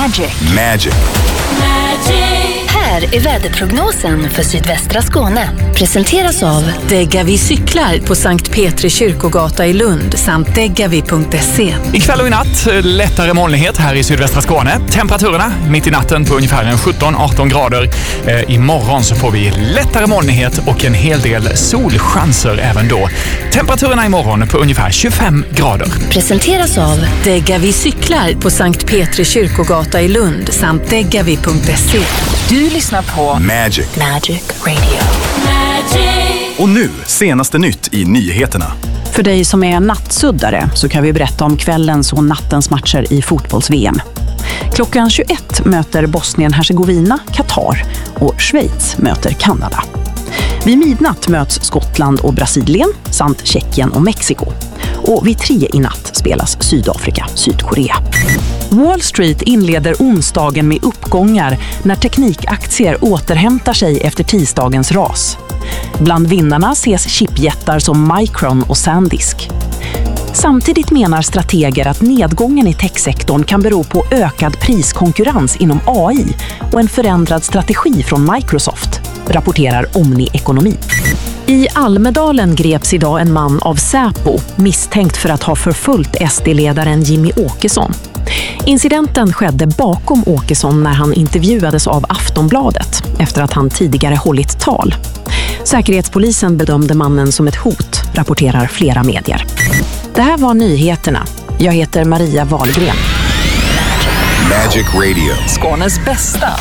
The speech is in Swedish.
Magic. Här är väderprognosen för sydvästra Skåne. Presenteras av Degavi cyklar på Sankt Petri kyrkogata i Lund samt degavi.se. Ikväll och i natt lättare molnighet här i sydvästra Skåne. Temperaturerna mitt i natten på ungefär 17-18 grader. Imorgon så får vi lättare molnighet och en hel del solchanser även då. Temperaturerna imorgon på ungefär 25 grader. Presenteras av Degavi cyklar på Sankt Petri kyrkogata i Lund samt degavi.se. Du lyssnar på Magic Radio. Och nu, senaste nytt i nyheterna. För dig som är nattsuddare så kan vi berätta om kvällens och nattens matcher i fotbolls-VM. Klockan 21 möter Bosnien-Hercegovina Qatar och Schweiz möter Kanada. Vid midnatt möts Skottland och Brasilien samt Tjeckien och Mexiko. Och vid 3 i natt spelas Sydafrika-Sydkorea. Wall Street inleder onsdagen med uppgångar när teknikaktier återhämtar sig efter tisdagens ras. Bland vinnarna ses chipjättar som Micron och SanDisk. Samtidigt menar strateger att nedgången i techsektorn kan bero på ökad priskonkurrens inom AI och en förändrad strategi från Microsoft, rapporterar Omni Ekonomi. I Almedalen greps idag en man av Säpo misstänkt för att ha förföljt SD-ledaren Jimmy Åkesson. Incidenten skedde bakom Åkesson när han intervjuades av Aftonbladet efter att han tidigare hållit tal. Säkerhetspolisen bedömde mannen som ett hot, rapporterar flera medier. Det här var nyheterna. Jag heter Maria Wahlgren. Magic Radio. Skånes bästa